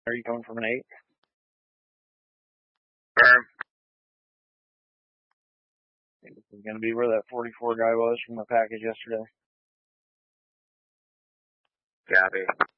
Are you coming from an 8? Firm. I think this is going to be where that 44 guy was from the package yesterday. Copy.